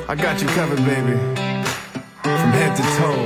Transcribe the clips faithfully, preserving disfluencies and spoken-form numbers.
I got you covered, baby. From head to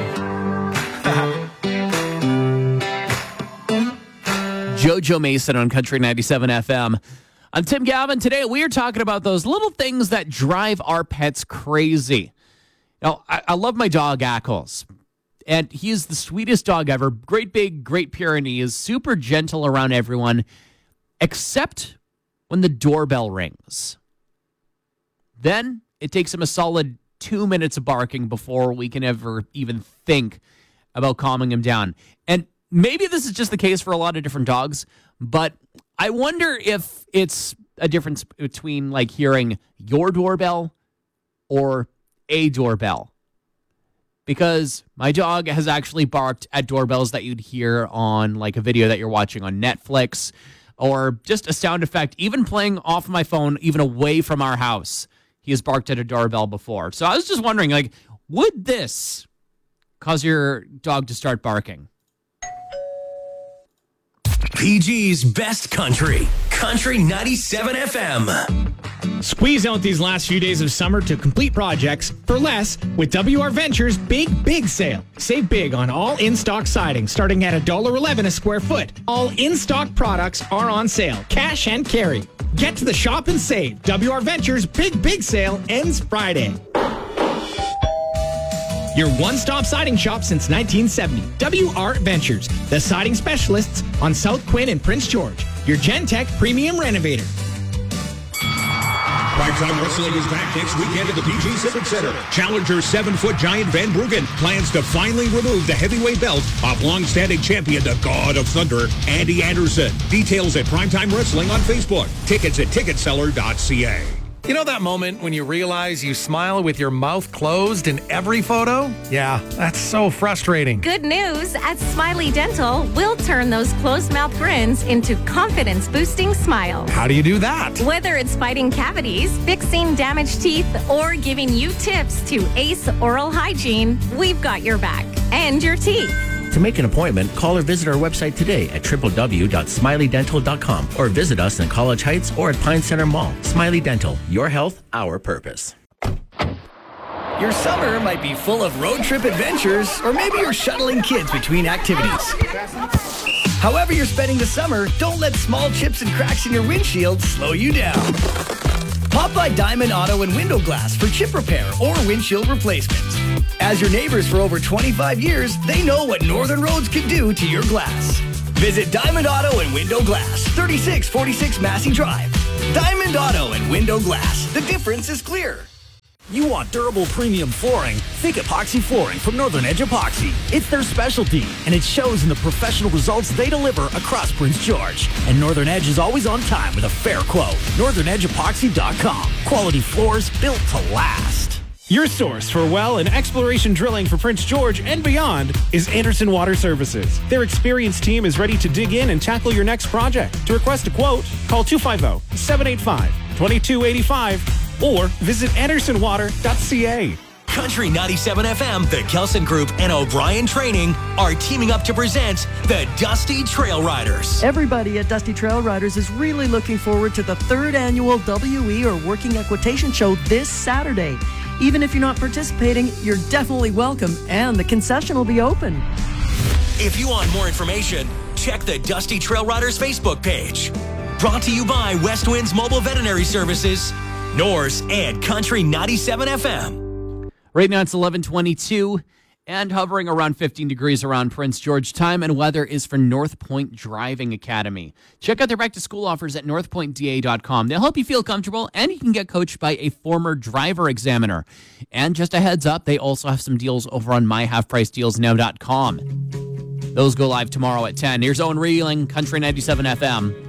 toe. JoJo Mason on Country ninety-seven F M. I'm Tim Gavin. Today we are talking about those little things that drive our pets crazy. Now, I, I love my dog, Ackles. And he is the sweetest dog ever. Great big, great Pyrenees, super gentle around everyone, except when the doorbell rings. Then it takes him a solid two minutes of barking before we can ever even think about calming him down. And maybe this is just the case for a lot of different dogs, but I wonder if it's a difference between like hearing your doorbell or a doorbell. Because my dog has actually barked at doorbells that you'd hear on like a video that you're watching on Netflix, or just a sound effect, even playing off my phone, even away from our house. He has barked at a doorbell before. So I was just wondering, like, would this cause your dog to start barking? P G's Best Country, Country ninety-seven F M. Squeeze out these last few days of summer to complete projects for less with W R Ventures' Big Big Sale. Save big on all in-stock siding starting at one dollar eleven a square foot. All in-stock products are on sale, cash and carry. Get to the shop and save. W R Ventures' Big Big Sale ends Friday. Your one-stop siding shop since nineteen seventy. W R Ventures, the siding specialists on South Quinn and Prince George. Your Gentech Premium Renovator. Primetime Wrestling is back next weekend at the P G Civic Center. Challenger seven-foot giant Van Bruggen plans to finally remove the heavyweight belt of long-standing champion, the God of Thunder, Andy Anderson. Details at Primetime Wrestling on Facebook. Tickets at ticket seller dot c a. You know that moment when you realize you smile with your mouth closed in every photo? Yeah, that's so frustrating. Good news, at Smiley Dental, we'll turn those closed mouth grins into confidence-boosting smiles. How do you do that? Whether it's fighting cavities, fixing damaged teeth, or giving you tips to ace oral hygiene, we've got your back and your teeth. To make an appointment, call or visit our website today at w w w dot smiley dental dot com or visit us in College Heights or at Pine Center Mall. Smiley Dental, your health, our purpose. Your summer might be full of road trip adventures, or maybe you're shuttling kids between activities. However you're spending the summer, don't let small chips and cracks in your windshield slow you down. Pop by Diamond Auto and Window Glass for chip repair or windshield replacement. As your neighbors for over twenty-five years, they know what Northern Roads can do to your glass. Visit Diamond Auto and Window Glass, thirty-six forty-six Massey Drive. Diamond Auto and Window Glass. The difference is clear. You want durable premium flooring? Think epoxy flooring from Northern Edge Epoxy. It's their specialty, and it shows in the professional results they deliver across Prince George. And Northern Edge is always on time with a fair quote. northern edge epoxy dot com. Quality floors built to last. Your source for well and exploration drilling for Prince George and beyond is Anderson Water Services. Their experienced team is ready to dig in and tackle your next project. To request a quote, call two five zero, seven eight five, two two eight five or visit anderson water dot c a. Country ninety-seven F M, the Kelson Group, and O'Brien Training are teaming up to present the Dusty Trail Riders. Everybody at Dusty Trail Riders is really looking forward to the third annual W E or Working Equitation Show this Saturday. Even if you're not participating, you're definitely welcome, and the concession will be open. If you want more information, check the Dusty Trail Riders Facebook page. Brought to you by West Winds Mobile Veterinary Services, Norse, and Country ninety-seven F M. Right now it's eleven twenty-two and hovering around fifteen degrees around Prince George. Time and weather is for North Point Driving Academy. Check out their back-to-school offers at north point d a dot com. They'll help you feel comfortable, and you can get coached by a former driver examiner. And just a heads up, they also have some deals over on my half price deals now dot com. Those go live tomorrow at ten. Here's Owen Reeling, Country ninety-seven F M.